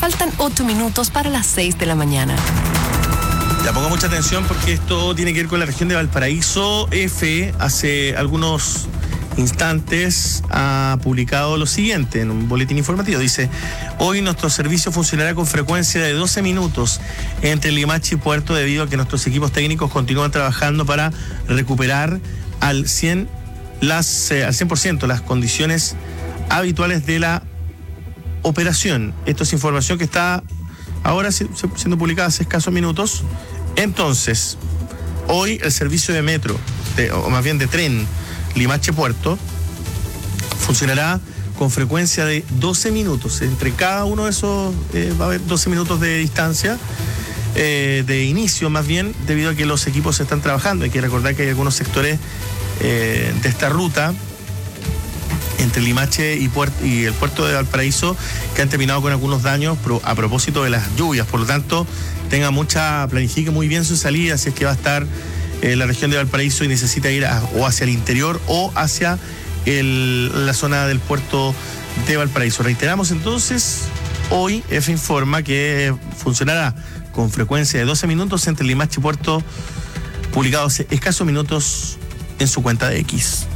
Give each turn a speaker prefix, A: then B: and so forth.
A: Faltan 8 minutos para las 6 de la mañana.
B: Ya pongo mucha atención porque esto tiene que ver con la región de Valparaíso. EFE hace algunos instantes ha publicado lo siguiente en un boletín informativo. Dice: hoy nuestro servicio funcionará con frecuencia de 12 minutos entre Limache y Puerto, debido a que nuestros equipos técnicos continúan trabajando para recuperar al 100% las condiciones habituales de la operación. Esto es información que está ahora siendo publicada hace escasos minutos. Entonces, hoy el servicio de metro, o más bien de tren, Limache Puerto, funcionará con frecuencia de 12 minutos. Entre cada uno de esos va a haber 12 minutos de distancia, de inicio más bien, debido a que los equipos están trabajando. Hay que recordar que hay algunos sectores de esta ruta entre Limache y el puerto de Valparaíso que han terminado con algunos daños a propósito de las lluvias. Por lo tanto, planifique muy bien su salida si es que va a estar en la región de Valparaíso y necesita ir o hacia el interior o hacia la zona del puerto de Valparaíso. Reiteramos entonces, hoy EFE informa que funcionará con frecuencia de 12 minutos entre Limache y Puerto, publicado hace escasos minutos en su cuenta de X.